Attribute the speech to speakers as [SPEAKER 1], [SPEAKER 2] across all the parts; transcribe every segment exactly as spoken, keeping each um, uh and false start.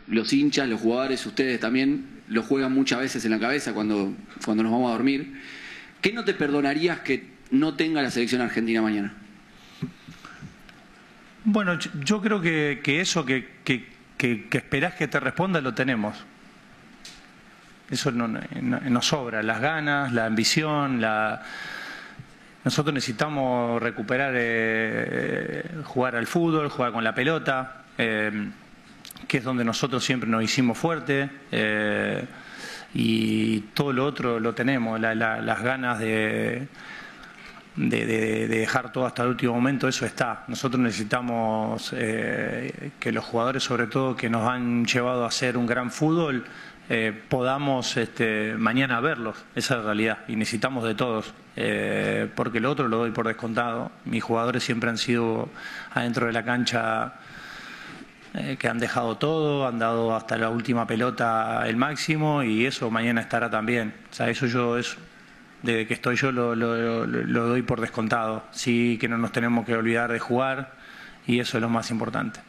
[SPEAKER 1] los hinchas, los jugadores, ustedes también lo juegan muchas veces en la cabeza cuando, cuando nos vamos a dormir. ¿Qué no te perdonarías que no tenga la selección argentina mañana?
[SPEAKER 2] Bueno, yo creo que, que eso que, que, que, que esperás que te responda lo tenemos. Eso no, no, nos sobra, las ganas, la ambición, la... Nosotros necesitamos recuperar, eh, jugar al fútbol, jugar con la pelota, eh, que es donde nosotros siempre nos hicimos fuertes, eh, y todo lo otro lo tenemos, la, la, las ganas de, de, de, de dejar todo hasta el último momento, eso está. Nosotros necesitamos eh, que los jugadores, sobre todo, que nos han llevado a hacer un gran fútbol, Eh, podamos este, mañana verlos, esa es la realidad, y necesitamos de todos, eh, porque lo otro lo doy por descontado. Mis jugadores siempre han sido adentro de la cancha, eh, que han dejado todo, han dado hasta la última pelota el máximo, y eso mañana estará también. O sea, eso yo, eso, desde que estoy yo lo, lo, lo, lo doy por descontado. Sí que no nos tenemos que olvidar de jugar, y eso es lo más importante.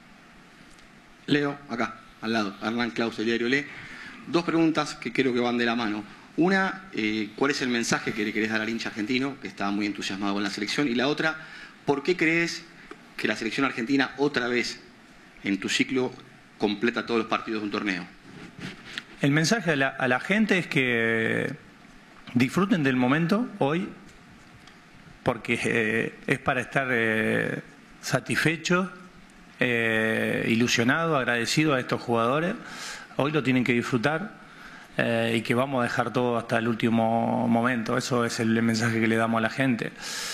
[SPEAKER 3] Leo, acá, al lado, Hernán Claus, el diario Le. Dos preguntas que creo que van de la mano. Una, eh, ¿cuál es el mensaje que le querés dar al hincha argentino, que está muy entusiasmado con la selección? Y la otra, ¿por qué crees que la selección argentina otra vez en tu ciclo completa todos los partidos de un torneo?
[SPEAKER 2] El mensaje a la, a la gente es que disfruten del momento hoy, porque eh, es para estar eh, satisfechos, eh, ilusionados, agradecidos a estos jugadores. Hoy lo tienen que disfrutar, eh, y que vamos a dejar todo hasta el último momento. Eso es el mensaje que le damos a la gente.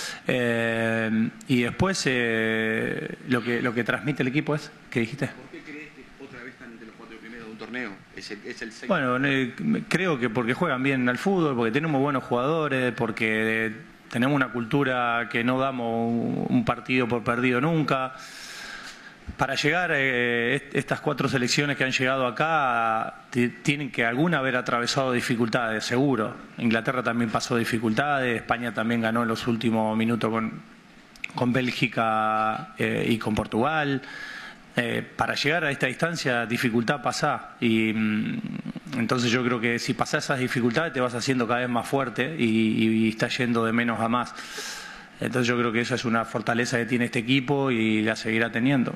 [SPEAKER 2] Eh, y después eh, lo que lo que transmite el equipo es, ¿qué dijiste?
[SPEAKER 3] ¿Por qué crees que otra vez están entre los cuatro primeros de un torneo? Es el, es el
[SPEAKER 2] bueno, eh, creo que porque juegan bien al fútbol, porque tenemos buenos jugadores, porque tenemos una cultura que no damos un partido por perdido nunca. Para llegar eh, estas cuatro selecciones que han llegado acá tienen que alguna haber atravesado dificultades, seguro. Inglaterra también pasó dificultades, España también ganó en los últimos minutos con, con Bélgica eh, y con Portugal. Eh, para llegar a esta distancia, dificultad pasa, y mm, entonces yo creo que si pasás esas dificultades te vas haciendo cada vez más fuerte y, y estás yendo de menos a más. Entonces yo creo que esa es una fortaleza que tiene este equipo y la seguirá teniendo.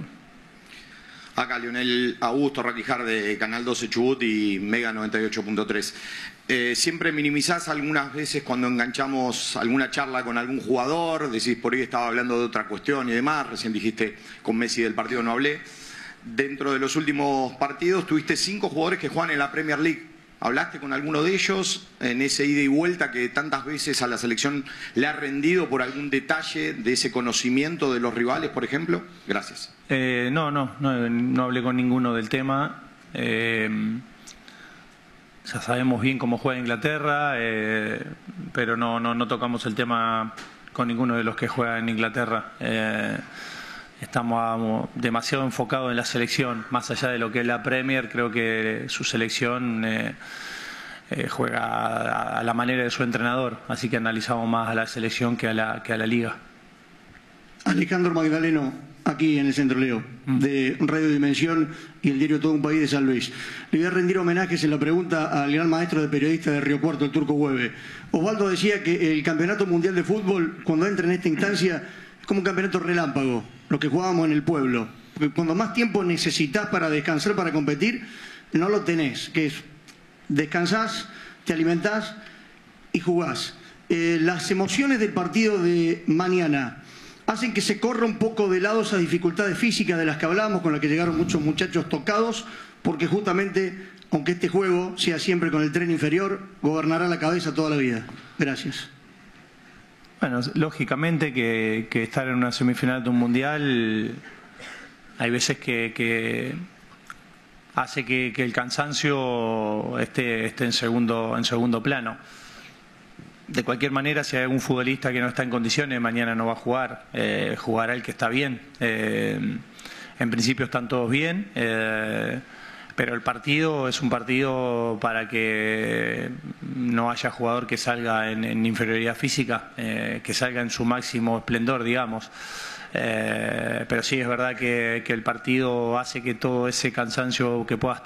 [SPEAKER 3] Acá Leonel Augusto Raquijar de Canal doce Chubut y Mega noventa y ocho punto tres. Eh, siempre minimizás algunas veces cuando enganchamos alguna charla con algún jugador, decís por ahí estaba hablando de otra cuestión y demás, recién dijiste con Messi del partido no hablé. Dentro de los últimos partidos tuviste cinco jugadores que juegan en la Premier League. ¿Hablaste con alguno de ellos en ese ida y vuelta que tantas veces a la selección le ha rendido por algún detalle de ese conocimiento de los rivales, por ejemplo? Gracias.
[SPEAKER 2] Eh, no, no, no, no hablé con ninguno del tema. Eh, ya sabemos bien cómo juega Inglaterra, eh, pero no, no, no tocamos el tema con ninguno de los que juegan en Inglaterra. Eh, Estamos demasiado enfocados en la selección, más allá de lo que es la Premier. Creo que su selección eh, eh, juega a la manera de su entrenador, así que analizamos más a la selección que a la, que a la liga.
[SPEAKER 4] Alejandro Magdaleno, aquí en el Centro Leo, de Radio Dimensión y el diario Todo un País de San Luis. Le voy a rendir homenajes en la pregunta al gran maestro de periodista de Río Cuarto, el Turco Hueve. Osvaldo decía que el Campeonato Mundial de Fútbol, cuando entra en esta instancia, es como un campeonato relámpago, lo que jugábamos en el pueblo. Porque cuando más tiempo necesitas para descansar, para competir, no lo tenés, que es descansás, te alimentás y jugás. Eh, las emociones del partido de mañana hacen que se corra un poco de lado esas dificultades físicas de las que hablábamos, con las que llegaron muchos muchachos tocados, porque justamente, aunque este juego sea siempre con el tren inferior, gobernará la cabeza toda la vida. Gracias.
[SPEAKER 2] Bueno, lógicamente que, que estar en una semifinal de un mundial hay veces que, que hace que, que el cansancio esté, esté en, segundo, en segundo plano. De cualquier manera, si hay algún futbolista que no está en condiciones, mañana no va a jugar, eh, jugará el que está bien. Eh, en principio están todos bien, eh, pero el partido es un partido para que no haya jugador que salga en, en inferioridad física, eh, que salga en su máximo esplendor, digamos. Eh, pero sí es verdad que, que el partido hace que todo ese cansancio que puedas